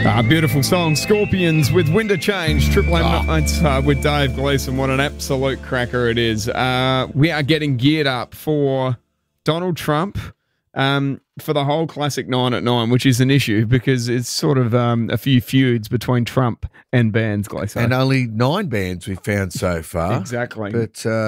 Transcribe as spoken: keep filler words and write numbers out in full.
Ah, beautiful song. Scorpions with Winter Change. Triple M Oh. Nights uh, with Dave Gleeson. What an absolute cracker it is. Uh, we are getting geared up for Donald Trump um, for the whole classic nine at nine, which is an issue because it's sort of um, a few feuds between Trump and bands, Gleeson. And only nine bands we've found so far. Exactly. But uh,